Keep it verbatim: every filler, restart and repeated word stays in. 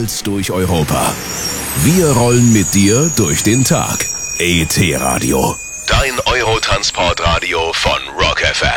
Stolz durch Europa. Wir rollen mit dir durch den Tag. E T Radio. Dein Eurotransportradio von Rock F M.